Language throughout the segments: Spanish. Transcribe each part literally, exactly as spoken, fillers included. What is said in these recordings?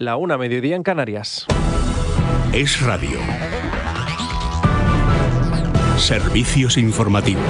la una mediodía en Canarias. Es Radio. Servicios informativos.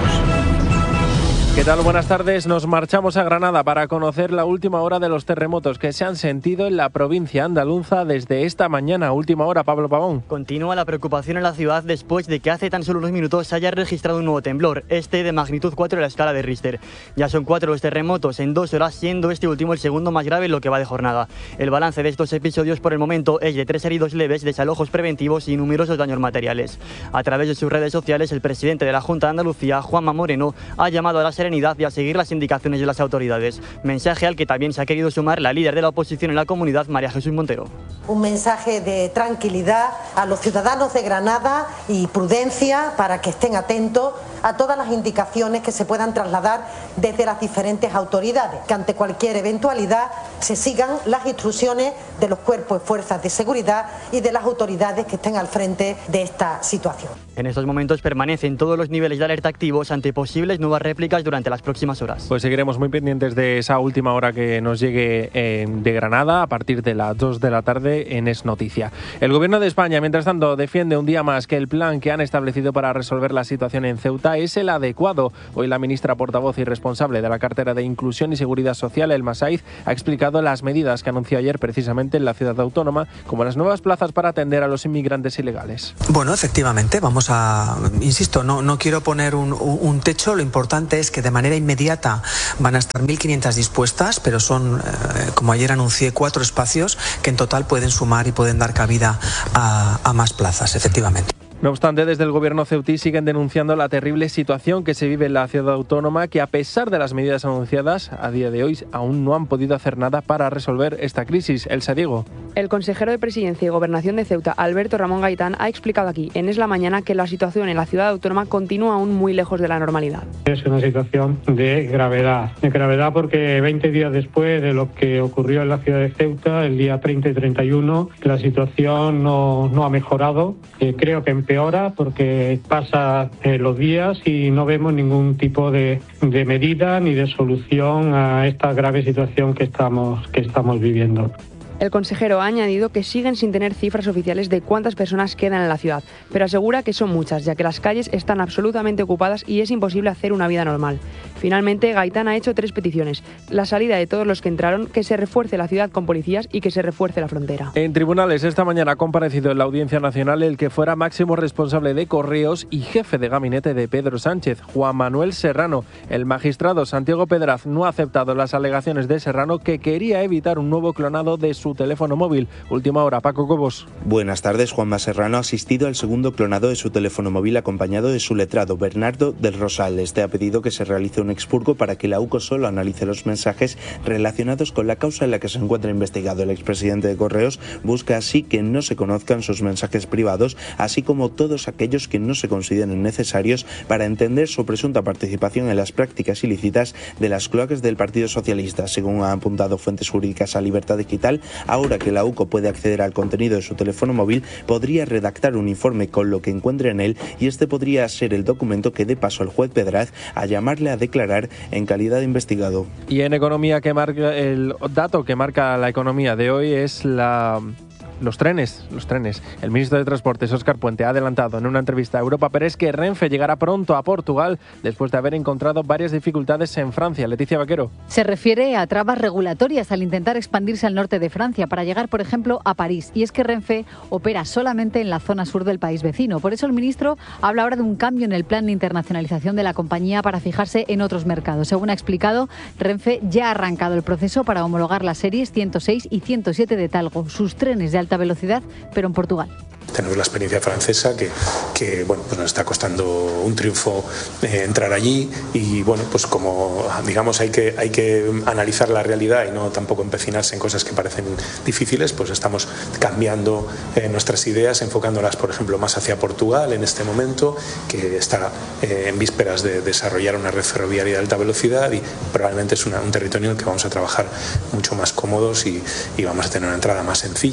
¿Qué tal? Buenas tardes. Nos marchamos a Granada para conocer la última hora de los terremotos que se han sentido en la provincia andaluza desde esta mañana. Última hora, Pablo Pavón. Continúa la preocupación en la ciudad después de que hace tan solo unos minutos se haya registrado un nuevo temblor, este de magnitud cuatro en la escala de Richter. Ya son cuatro los terremotos en dos horas, siendo este último el segundo más grave en lo que va de jornada. El balance de estos episodios por el momento es de tres heridos leves, desalojos preventivos y numerosos daños materiales. A través de sus redes sociales, el presidente de la Junta de Andalucía, Juanma Moreno, ha llamado a las serenidad y a seguir las indicaciones de las autoridades. Mensaje al que también se ha querido sumar la líder de la oposición en la comunidad, María Jesús Montero. Un mensaje de tranquilidad a los ciudadanos de Granada y prudencia para que estén atentos a todas las indicaciones que se puedan trasladar desde las diferentes autoridades, que ante cualquier eventualidad se sigan las instrucciones de los cuerpos y fuerzas de seguridad y de las autoridades que estén al frente de esta situación. En estos momentos permanecen todos los niveles de alerta activos ante posibles nuevas réplicas durante las próximas horas. Pues seguiremos muy pendientes de esa última hora que nos llegue eh, de Granada a partir de las dos de la tarde en Es Noticia. El Gobierno de España, mientras tanto, defiende un día más que el plan que han establecido para resolver la situación en Ceuta es el adecuado. Hoy la ministra portavoz y responsable de la cartera de Inclusión y Seguridad Social, Elma Saiz, ha explicado las medidas que anunció ayer precisamente en la ciudad autónoma, como las nuevas plazas para atender a los inmigrantes ilegales. Bueno, efectivamente, vamos a, insisto, no, no quiero poner un, un techo, lo importante es que de manera inmediata van a estar mil quinientas dispuestas, pero son, eh, como ayer anuncié, cuatro espacios que en total pueden sumar y pueden dar cabida a, a más plazas, efectivamente. No obstante, desde el gobierno ceutí siguen denunciando la terrible situación que se vive en la ciudad autónoma, que a pesar de las medidas anunciadas, a día de hoy aún no han podido hacer nada para resolver esta crisis. Elsa Diego. El consejero de Presidencia y Gobernación de Ceuta, Alberto Ramón Gaitán, ha explicado aquí en Es la Mañana que la situación en la ciudad autónoma continúa aún muy lejos de la normalidad. Es una situación de gravedad, de gravedad porque veinte días después de lo que ocurrió en la ciudad de Ceuta, el día treinta y treinta y uno, la situación no, no ha mejorado. Eh, creo que empeora porque pasa eh, los días y no vemos ningún tipo de, de medida ni de solución a esta grave situación que estamos, que estamos viviendo. El consejero ha añadido que siguen sin tener cifras oficiales de cuántas personas quedan en la ciudad, pero asegura que son muchas, ya que las calles están absolutamente ocupadas y es imposible hacer una vida normal. Finalmente, Gaitán ha hecho tres peticiones: la salida de todos los que entraron, que se refuerce la ciudad con policías y que se refuerce la frontera. En tribunales, esta mañana ha comparecido en la Audiencia Nacional el que fuera máximo responsable de Correos y jefe de gabinete de Pedro Sánchez, Juan Manuel Serrano. El magistrado Santiago Pedraz no ha aceptado las alegaciones de Serrano, que quería evitar un nuevo clonado de su teléfono móvil. Última hora, Paco Cobos. Buenas tardes. Juanma Serrano ha asistido al segundo clonado de su teléfono móvil acompañado de su letrado, Bernardo del Rosal. Este ha pedido que se realice un expurgo para que la U C O solo analice los mensajes relacionados con la causa en la que se encuentra investigado. El expresidente de Correos busca así que no se conozcan sus mensajes privados, así como todos aquellos que no se consideren necesarios para entender su presunta participación en las prácticas ilícitas de las cloacas del Partido Socialista. Según han apuntado fuentes jurídicas a Libertad Digital, ahora que la U C O puede acceder al contenido de su teléfono móvil, podría redactar un informe con lo que encuentre en él, y este podría ser el documento que dé paso al juez Pedraz a llamarle a declarar en calidad de investigado. Y en economía, que marca el dato que marca la economía de hoy es la... Los trenes, los trenes. El ministro de Transportes, Óscar Puente, ha adelantado en una entrevista a Europa Press que Renfe llegará pronto a Portugal después de haber encontrado varias dificultades en Francia. Leticia Vaquero. Se refiere a trabas regulatorias al intentar expandirse al norte de Francia para llegar, por ejemplo, a París. Y es que Renfe opera solamente en la zona sur del país vecino. Por eso el ministro habla ahora de un cambio en el plan de internacionalización de la compañía para fijarse en otros mercados. Según ha explicado, Renfe ya ha arrancado el proceso para homologar las series ciento seis y ciento siete de Talgo, sus trenes de alta velocidad, pero en Portugal. Tenemos la experiencia francesa que, que bueno, pues nos está costando un triunfo eh, entrar allí, y bueno, pues como digamos hay que, hay que analizar la realidad y no tampoco empecinarse en cosas que parecen difíciles, pues estamos cambiando eh, nuestras ideas, enfocándolas por ejemplo más hacia Portugal en este momento, que está eh, en vísperas de desarrollar una red ferroviaria de alta velocidad, y probablemente es una, un territorio en el que vamos a trabajar mucho más cómodos y, y vamos a tener una entrada más sencilla.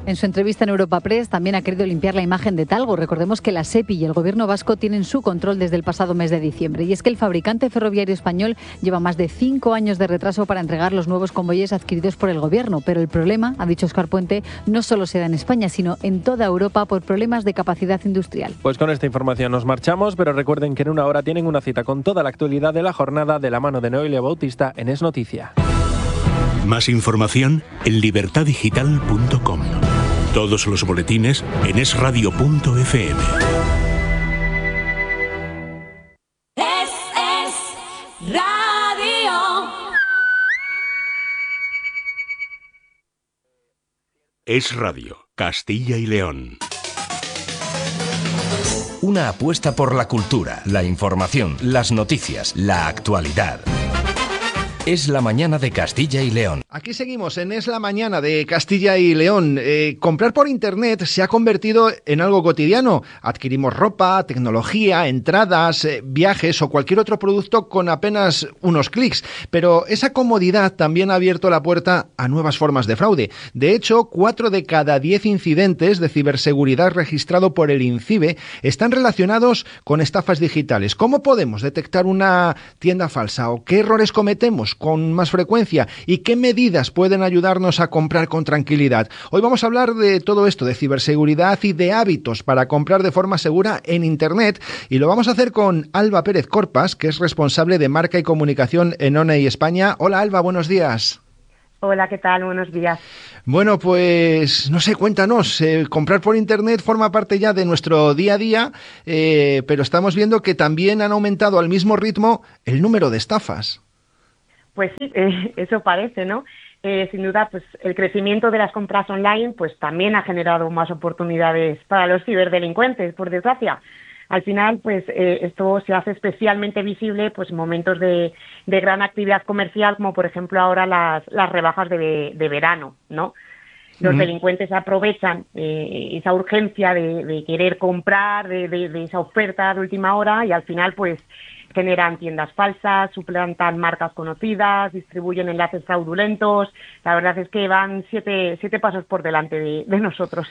En su entrevista en Europa Press también ha querido limpiar la imagen de Talgo. Recordemos que la SEPI y el gobierno vasco tienen su control desde el pasado mes de diciembre. Y es que el fabricante ferroviario español lleva más de cinco años de retraso para entregar los nuevos convoyes adquiridos por el gobierno. Pero el problema, ha dicho Óscar Puente, no solo se da en España, sino en toda Europa por problemas de capacidad industrial. Pues con esta información nos marchamos, pero recuerden que en una hora tienen una cita con toda la actualidad de la jornada de la mano de Noelia Bautista en Es Noticia. Más información en libertad digital punto com. Todos los boletines en es radio punto efe eme. Es, es radio. Es Radio, Castilla y León. Una apuesta por la cultura, la información, las noticias, la actualidad. Es la mañana de Castilla y León. Aquí seguimos en Es la mañana de Castilla y León. Eh, comprar por internet se ha convertido en algo cotidiano. Adquirimos ropa, tecnología, entradas, eh, viajes o cualquier otro producto con apenas unos clics. Pero esa comodidad también ha abierto la puerta a nuevas formas de fraude. De hecho, cuatro de cada diez incidentes de ciberseguridad registrado por el INCIBE están relacionados con estafas digitales. ¿Cómo podemos detectar una tienda falsa o qué errores cometemos con más frecuencia y qué medidas pueden ayudarnos a comprar con tranquilidad? Hoy vamos a hablar de todo esto, de ciberseguridad y de hábitos para comprar de forma segura en Internet, y lo vamos a hacer con Alba Pérez Corpas, que es responsable de marca y comunicación en Oney España. Hola Alba, buenos días. Hola, ¿qué tal? Buenos días. Bueno, pues no sé, cuéntanos, eh, comprar por Internet forma parte ya de nuestro día a día, eh, pero estamos viendo que también han aumentado al mismo ritmo el número de estafas. Pues sí, eh, eso parece, ¿no? Eh, sin duda, pues el crecimiento de las compras online pues también ha generado más oportunidades para los ciberdelincuentes, por desgracia. Al final, pues eh, esto se hace especialmente visible pues en momentos de, de gran actividad comercial, como por ejemplo ahora las, las rebajas de, de verano, ¿no? Los uh-huh. delincuentes aprovechan eh, esa urgencia de, de querer comprar, de, de, de esa oferta de última hora, y al final pues generan tiendas falsas, suplantan marcas conocidas, distribuyen enlaces fraudulentos. La verdad es que van siete, siete pasos por delante de, de nosotros.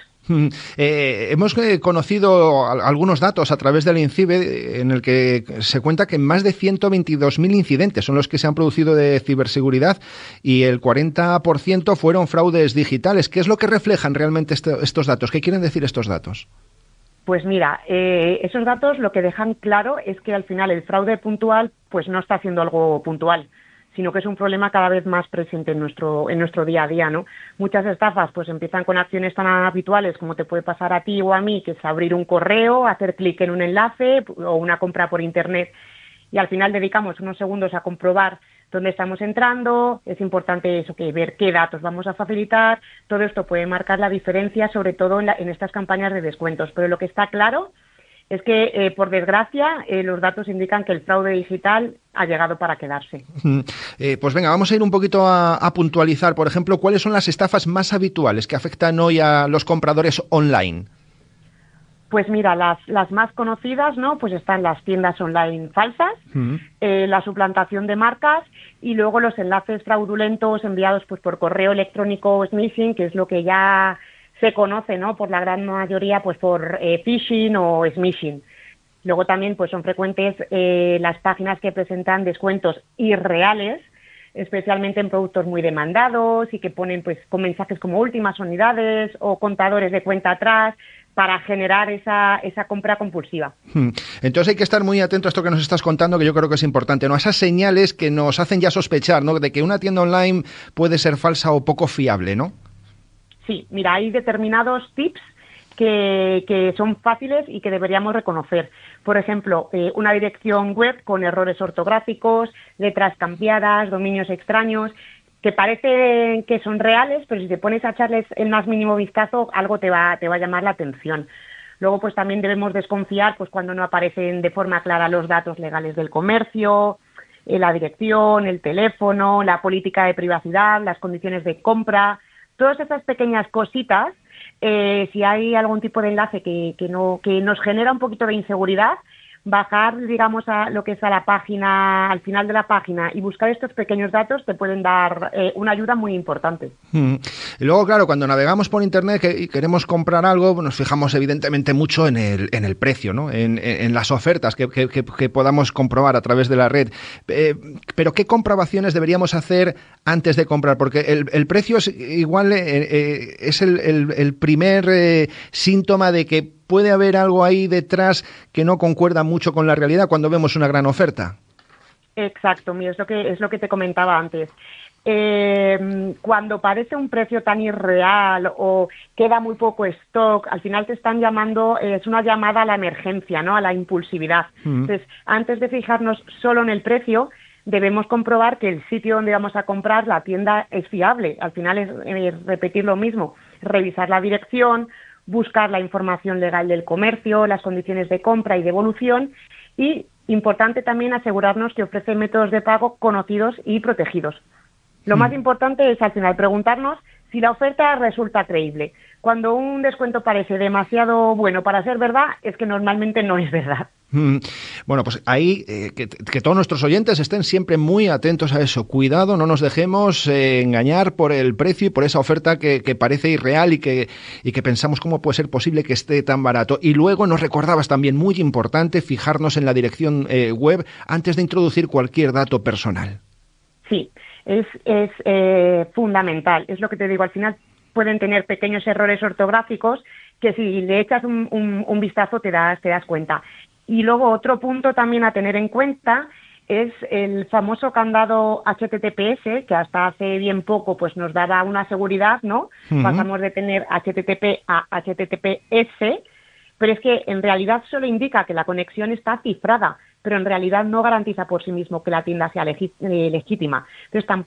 Eh, hemos eh, conocido algunos datos a través del INCIBE en el que se cuenta que más de ciento veintidós mil incidentes son los que se han producido de ciberseguridad y el cuarenta por ciento fueron fraudes digitales. ¿Qué es lo que reflejan realmente este, estos datos? ¿Qué quieren decir estos datos? Pues mira, eh, esos datos lo que dejan claro es que al final el fraude puntual pues no está haciendo algo puntual, sino que es un problema cada vez más presente en nuestro en nuestro día a día, ¿no? Muchas estafas pues empiezan con acciones tan habituales como te puede pasar a ti o a mí, que es abrir un correo, hacer clic en un enlace o una compra por internet, y al final dedicamos unos segundos a comprobar dónde estamos entrando. Es importante eso, que ver qué datos vamos a facilitar. Todo esto puede marcar la diferencia, sobre todo en, la, en estas campañas de descuentos. Pero lo que está claro es que, eh, por desgracia, eh, los datos indican que el fraude digital ha llegado para quedarse. Eh, pues venga, vamos a ir un poquito a, a puntualizar, por ejemplo, cuáles son las estafas más habituales que afectan hoy a los compradores online. Pues mira, las, las más conocidas, ¿no? Pues están las tiendas online falsas, uh-huh. eh, la suplantación de marcas y luego los enlaces fraudulentos enviados pues por correo electrónico o smishing, que es lo que ya se conoce, ¿no? Por la gran mayoría pues por eh, phishing o smishing. Luego también pues son frecuentes eh, las páginas que presentan descuentos irreales, especialmente en productos muy demandados y que ponen pues con mensajes como últimas unidades o contadores de cuenta atrás, para generar esa, esa compra compulsiva. Entonces hay que estar muy atento a esto que nos estás contando, que yo creo que es importante, ¿no? A esas señales que nos hacen ya sospechar, ¿no? De que una tienda online puede ser falsa o poco fiable, ¿no? Sí, mira, hay determinados tips que, que son fáciles y que deberíamos reconocer. Por ejemplo, eh, una dirección web con errores ortográficos, letras cambiadas, dominios extraños, que parecen que son reales, pero si te pones a echarles el más mínimo vistazo, algo te va, te va a llamar la atención. Luego, pues también debemos desconfiar pues cuando no aparecen de forma clara los datos legales del comercio, eh, la dirección, el teléfono, la política de privacidad, las condiciones de compra. Todas esas pequeñas cositas, eh, si hay algún tipo de enlace que, que, no, que nos genera un poquito de inseguridad, bajar, digamos, a lo que es a la página, al final de la página y buscar estos pequeños datos te pueden dar eh, una ayuda muy importante. Mm. Y luego, claro, cuando navegamos por Internet que, y queremos comprar algo, nos fijamos evidentemente mucho en el, en el precio, ¿no? En, en las ofertas que, que, que, que podamos comprobar a través de la red. Eh, pero ¿qué comprobaciones deberíamos hacer antes de comprar? Porque el, el precio es igual, eh, eh, es el, el, el primer eh, síntoma de que puede haber algo ahí detrás que no concuerda mucho con la realidad cuando vemos una gran oferta. Exacto, mira, es lo que es lo que te comentaba antes. Eh, cuando parece un precio tan irreal o queda muy poco stock, al final te están llamando, eh, es una llamada a la emergencia, ¿no? A la impulsividad. Mm. Entonces, antes de fijarnos solo en el precio, debemos comprobar que el sitio donde vamos a comprar, la tienda, es fiable. Al final es, es repetir lo mismo, revisar la dirección, buscar la información legal del comercio, las condiciones de compra y devolución y, importante también, asegurarnos que ofrece métodos de pago conocidos y protegidos. Lo mm. más importante es, al final, preguntarnos si la oferta resulta creíble. Cuando un descuento parece demasiado bueno para ser verdad, es que normalmente no es verdad. Mm. Bueno, pues ahí eh, que, que todos nuestros oyentes estén siempre muy atentos a eso. Cuidado, no nos dejemos eh, engañar por el precio y por esa oferta que, que parece irreal y que, y que pensamos cómo puede ser posible que esté tan barato. Y luego nos recordabas también, muy importante, fijarnos en la dirección eh, web antes de introducir cualquier dato personal. Sí, es, es eh, fundamental. Es lo que te digo, al final pueden tener pequeños errores ortográficos que si le echas un, un, un vistazo te das, te das cuenta. Y luego otro punto también a tener en cuenta es el famoso candado H T T P S, que hasta hace bien poco pues nos daba una seguridad, ¿no? Uh-huh. Pasamos de tener H T T P a H T T P S, pero es que en realidad solo indica que la conexión está cifrada, pero en realidad no garantiza por sí mismo que la tienda sea legi- eh, legítima. Entonces